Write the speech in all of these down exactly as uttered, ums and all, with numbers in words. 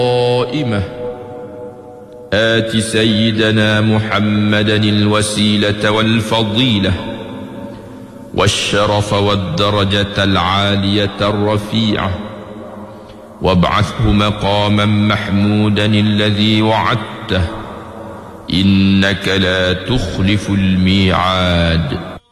قائمة آت سيدنا محمدا الوسيلة والفضيلة والشرف والدرجة العالية الرفيعة وابعثه مقاما محمودا الذي وعدته إنك لا تخلف الميعاد.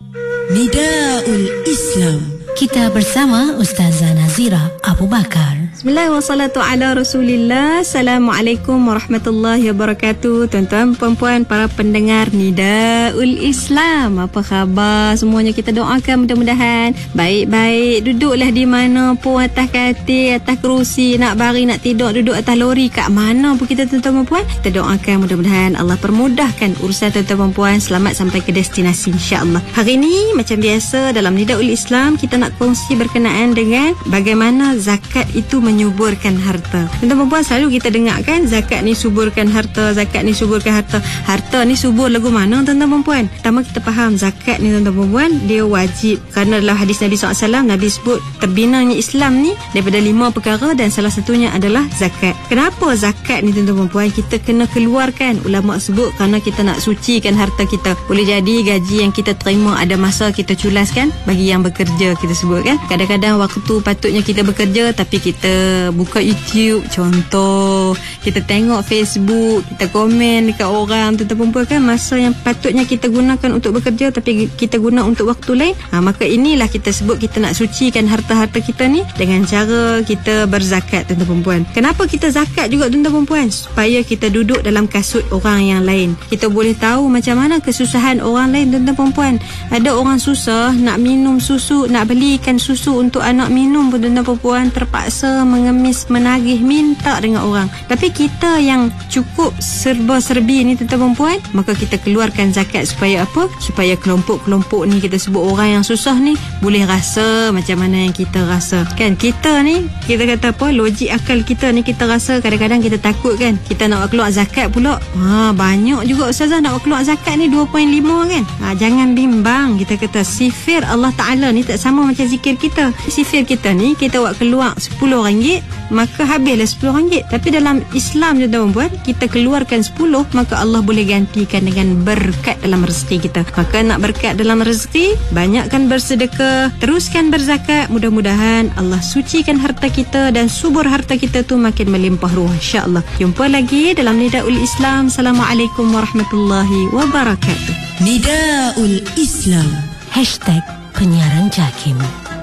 نداء الإسلام. Kita bersama Ustazah Nazira Abu Bakar. Bismillahirrahmanirrahim. Wassalatu ala Rasulillah. Assalamualaikum warahmatullahi wabarakatuh. Tuan-tuan, puan-puan, para pendengar Nidaul Islam, apa khabar semuanya? Kita doakan mudah-mudahan baik-baik. Duduklah di mana pun, atas katil, atas kerusi, nak baring, nak tidur, duduk atas lori, kat mana pun kita, tuan-tuan, puan-puan, kita doakan mudah-mudahan Allah permudahkan urusan tuan-tuan, puan-puan, selamat sampai ke destinasi insya-Allah. Hari ini macam biasa dalam Nidaul Islam, kita nak kongsi berkenaan dengan bagaimana zakat itu menyuburkan harta. Tuan-tuan puan, selalu kita dengar kan, zakat ni suburkan harta, zakat ni suburkan harta. Harta ni subur lagu mana, tuan-tuan puan? Pertama kita faham zakat ni, tuan-tuan puan, dia wajib. Kerana dalam hadis Nabi sallallahu alaihi wasallam, Nabi sebut terbinanya Islam ni daripada lima perkara dan salah satunya adalah zakat. Kenapa zakat ni, tuan-tuan puan, kita kena keluarkan? Ulama sebut kerana kita nak sucikan harta kita. Boleh jadi gaji yang kita terima ada masa kita culaskan bagi yang bekerja, kita sebut kan. Kadang-kadang waktu patutnya kita bekerja tapi kita buka YouTube contoh, kita tengok Facebook, kita komen dekat orang, tuan-tuan puan kan, masa yang patutnya kita gunakan untuk bekerja tapi kita guna untuk waktu lain. Ha, maka inilah kita sebut kita nak sucikan harta-harta kita ni dengan cara kita berzakat, tuan-tuan puan. Kenapa kita zakat juga, tuan-tuan puan? Supaya kita duduk dalam kasut orang yang lain. Kita boleh tahu macam mana kesusahan orang lain, tuan-tuan puan. Ada orang susah nak minum susu, nak belikan susu untuk anak minum pun, tuan-tuan puan, terpaksa mengemis, menagih, minta dengan orang. Tapi kita yang cukup serba-serbi ni, tuan-tuan puan, maka kita keluarkan zakat supaya apa? Supaya kelompok-kelompok ni, kita sebut orang yang susah ni, boleh rasa macam mana yang kita rasa. Kan kita ni, kita kata apa, logik akal kita ni, kita rasa kadang-kadang kita takut kan, kita nak keluar zakat pula. Ha, banyak juga Ustazah nak keluar zakat ni dua perpuluhan lima kan. Ha, jangan bimbang. Kita kata sifir Allah Ta'ala ni tak sama macam zikir kita. Sifir kita ni, kita buat keluar sepuluh ringgit, maka habislah sepuluh ringgit. Tapi dalam Islam, tuan-tuan puan, kita keluarkan sepuluh, maka Allah boleh gantikan dengan berkat dalam rezeki kita. Maka nak berkat dalam rezeki, banyakkan bersedekah, teruskan berzakat. Mudah-mudahan Allah sucikan harta kita dan subur harta kita tu makin melimpah ruah insya-Allah. Jumpa lagi dalam Nidaul Islam. Assalamualaikum warahmatullahi wabarakatuh. Nidaul Islam. Hashtag penyiaran JAKIM.